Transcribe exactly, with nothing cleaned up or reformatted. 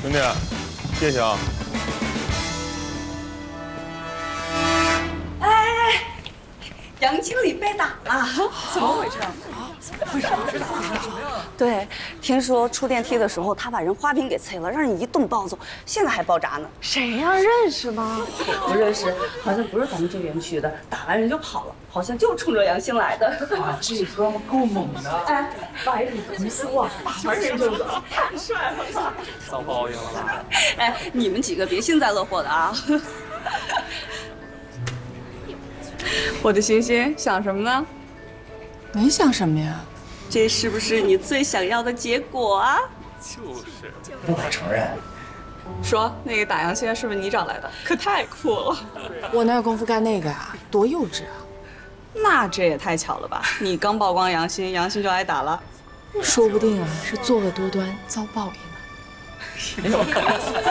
兄弟，谢谢啊。 哎，杨经理被打了，怎么回事？ 为什么被打了？ 对，听说出电梯的时候他把人花瓶给啐了，让人一顿暴揍，现在还包扎呢。 谁呀？认识吗？ 不认识，好像不是咱们这园区的，打完人就跑了，好像就冲着杨兴来的。 啊，这哥们够猛的！ 哎，白里红丝袜，打完人就走，太帅了吧！ 遭报应了吧？ 哎，你们几个别幸灾乐祸的啊！我的星星想什么呢？ 没想什么呀？ 这是不是你最想要的结果啊？ 就是， 不可承认。 说那个打杨兴是不是你找来的？可太酷了！ 我哪有功夫干那个呀？多幼稚啊！ 那这也太巧了吧！你刚曝光杨兴，杨兴就挨打了。 说不定啊，是作恶多端，遭报应了。 没有可能。